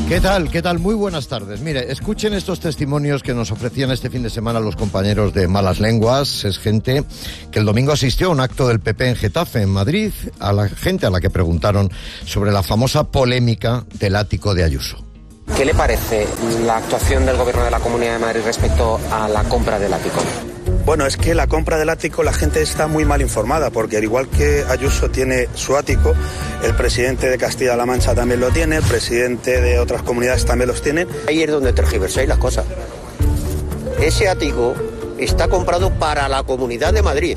¿Qué tal? ¿Qué tal? Muy buenas tardes. Mire, escuchen estos testimonios que nos ofrecían este fin de semana los compañeros de Malas Lenguas. Es gente que el domingo asistió a un acto del PP en Getafe, en Madrid, a la gente a la que preguntaron sobre la famosa polémica del ático de Ayuso. ¿Qué le parece la actuación del Gobierno de la Comunidad de Madrid respecto a la compra del ático? Bueno, es que la compra del ático la gente está muy mal informada, porque al igual que Ayuso tiene su ático, el presidente de Castilla-La Mancha también lo tiene, el presidente de otras comunidades también los tiene. Ahí es donde tergiversáis las cosas. Ese ático está comprado para la Comunidad de Madrid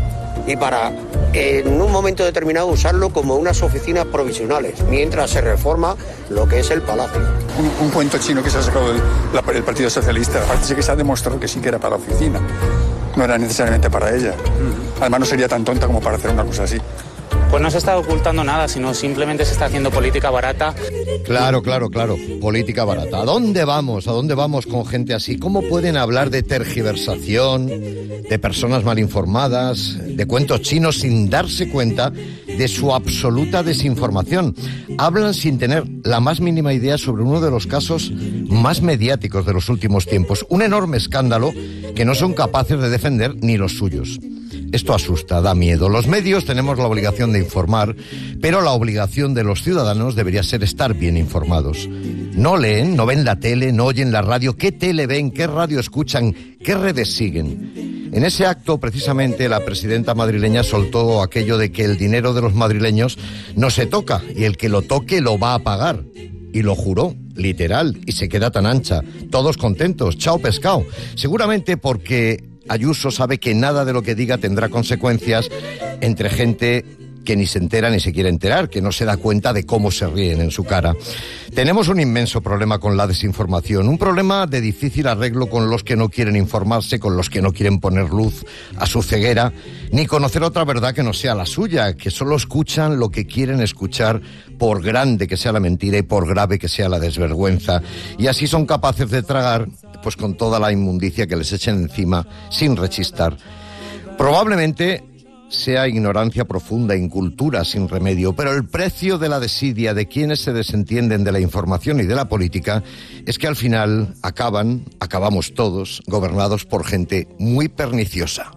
y para, en un momento determinado, usarlo como unas oficinas provisionales, mientras se reforma lo que es el palacio. Un cuento chino que se ha sacado el Partido Socialista. Parece que se ha demostrado que sí que era para la oficina. No era necesariamente para ella. Además no sería tan tonta como para hacer una cosa así. Pues no se está ocultando nada, sino simplemente se está haciendo política barata. Claro. Política barata. ¿A dónde vamos? ¿A dónde vamos con gente así? ¿Cómo pueden hablar de tergiversación, de personas mal informadas, de cuentos chinos sin darse cuenta de su absoluta desinformación? Hablan sin tener la más mínima idea sobre uno de los casos más mediáticos de los últimos tiempos. Un enorme escándalo que no son capaces de defender ni los suyos. Esto asusta, da miedo. Los medios tenemos la obligación de informar, pero la obligación de los ciudadanos debería ser estar bien informados. No leen, no ven la tele, no oyen la radio. ¿Qué tele ven? ¿Qué radio escuchan? ¿Qué redes siguen? En ese acto, precisamente, la presidenta madrileña soltó aquello de que el dinero de los madrileños no se toca y el que lo toque lo va a pagar. Y lo juró, literal, y se queda tan ancha. Todos contentos, chao pescado. Seguramente porque Ayuso sabe que nada de lo que diga tendrá consecuencias entre gente que ni se entera ni se quiere enterar, que no se da cuenta de cómo se ríen en su cara. Tenemos un inmenso problema con la desinformación, un problema de difícil arreglo con los que no quieren informarse, con los que no quieren poner luz a su ceguera, ni conocer otra verdad que no sea la suya, que solo escuchan lo que quieren escuchar, por grande que sea la mentira y por grave que sea la desvergüenza, y así son capaces de tragar pues con toda la inmundicia que les echen encima sin rechistar. Probablemente sea ignorancia profunda, incultura sin remedio, pero el precio de la desidia de quienes se desentienden de la información y de la política es que al final acabamos todos gobernados por gente muy perniciosa.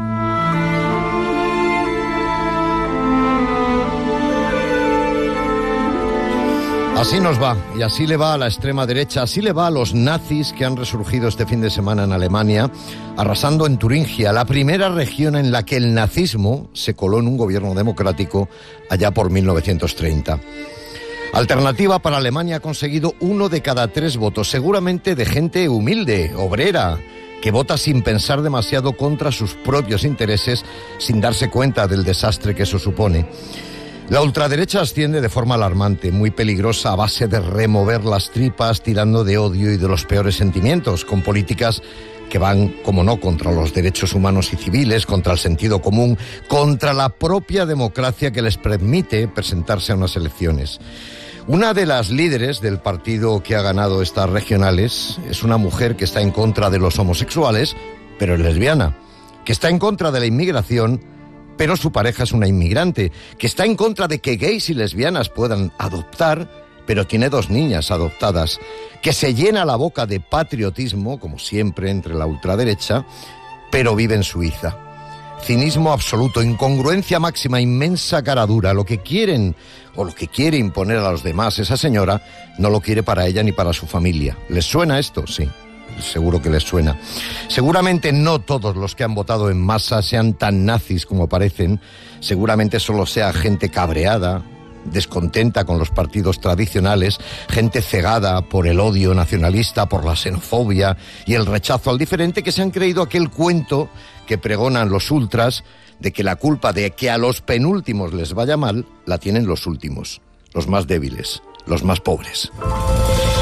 Así nos va, y así le va a la extrema derecha, así le va a los nazis que han resurgido este fin de semana en Alemania, arrasando en Turingia, la primera región en la que el nazismo se coló en un gobierno democrático allá por 1930. Alternativa para Alemania ha conseguido 1 de cada 3 votos, seguramente de gente humilde, obrera, que vota sin pensar demasiado contra sus propios intereses, sin darse cuenta del desastre que eso supone. La ultraderecha asciende de forma alarmante, muy peligrosa, a base de remover las tripas, tirando de odio y de los peores sentimientos, con políticas que van, como no, contra los derechos humanos y civiles, contra el sentido común, contra la propia democracia que les permite presentarse a unas elecciones. Una de las líderes del partido que ha ganado estas regionales es una mujer que está en contra de los homosexuales, pero es lesbiana, que está en contra de la inmigración, pero su pareja es una inmigrante, que está en contra de que gays y lesbianas puedan adoptar, pero tiene 2 niñas adoptadas, que se llena la boca de patriotismo, como siempre entre la ultraderecha, pero vive en Suiza. Cinismo absoluto, incongruencia máxima, inmensa caradura. Lo que quieren o lo que quiere imponer a los demás esa señora no lo quiere para ella ni para su familia. ¿Les suena esto? Sí. Seguro que les suena. Seguramente no todos los que han votado en masa sean tan nazis como parecen. Seguramente solo sea gente cabreada, descontenta con los partidos tradicionales, gente cegada por el odio nacionalista, por la xenofobia y el rechazo al diferente, que se han creído aquel cuento que pregonan los ultras de que la culpa de que a los penúltimos les vaya mal la tienen los últimos, los más débiles, los más pobres.